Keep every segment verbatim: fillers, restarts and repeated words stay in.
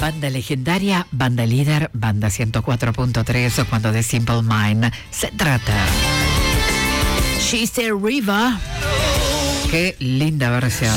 Banda legendaria, banda líder, banda ciento cuatro punto tres, cuando de Simple Mind se trata. She's a River. Qué linda versión.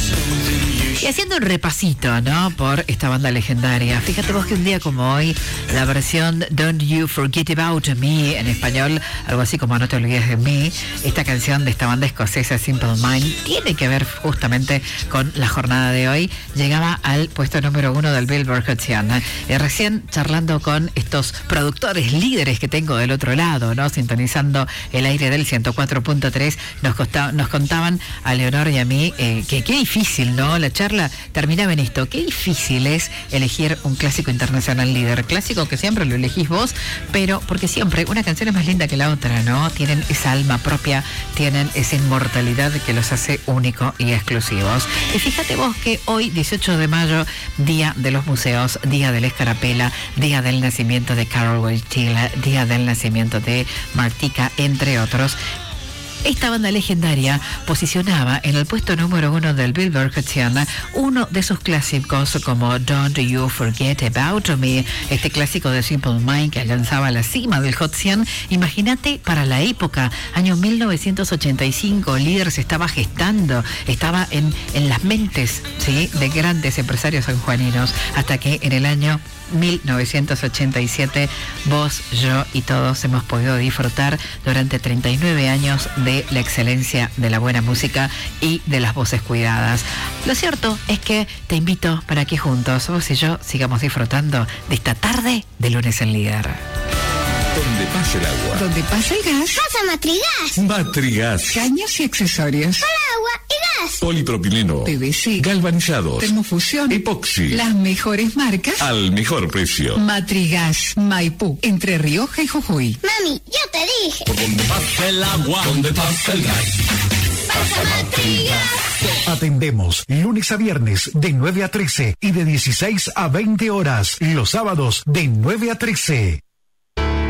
Y haciendo un repasito, ¿no? Por esta banda legendaria. Fíjate vos que un día como hoy, la versión Don't You Forget About Me, en español, algo así como No Te Olvides de Mí, esta canción de esta banda escocesa Simple Mind, tiene que ver justamente con la jornada de hoy. Llegaba al puesto número uno del Billboard Hot cien. Y recién charlando con estos productores líderes que tengo del otro lado, ¿no? Sintonizando el aire del ciento cuatro punto tres, nos, costa, nos contaban a Leonor y a mí eh, que qué difícil, ¿no? La charla terminaba en esto. Qué difícil es elegir un clásico internacional líder. Clásico que siempre lo elegís vos, pero porque siempre una canción es más linda que la otra, ¿no? Tienen esa alma propia, tienen esa inmortalidad que los hace únicos y exclusivos. Y fíjate vos que hoy, dieciocho de mayo, Día de los Museos, Día de la Escarapela, Día del nacimiento de Carol Wojtyla, Día del nacimiento de Martika, entre otros. Esta banda legendaria posicionaba en el puesto número uno del Billboard Hot cien uno de sus clásicos como Don't You Forget About Me, este clásico de Simple Mind que alcanzaba la cima del Hot cien. Imagínate para la época, año mil novecientos ochenta y cinco, líder se estaba gestando, estaba en, en las mentes, ¿sí?, de grandes empresarios sanjuaninos, hasta que en el año mil novecientos ochenta y siete vos, yo y todos hemos podido disfrutar durante treinta y nueve años de la excelencia de la buena música y de las voces cuidadas. Lo cierto es que te invito para que juntos, vos y yo, sigamos disfrutando de esta tarde de Lunes en Líder. Donde pasa el agua. Donde pasa el gas. Pasa Matrigas. Matrigas. Caños y accesorios. Para agua y gas. Polipropileno. P V C. Galvanizados. Termofusión. Epoxi. Las mejores marcas. Al mejor precio. Matrigas. Maipú. Entre Rioja y Jujuy. Mami, yo te dije. Donde pasa el agua. Donde pasa el gas. Pasa Matrigas. Atendemos lunes a viernes de nueve a trece y de dieciséis a veinte horas. Los sábados de nueve a trece.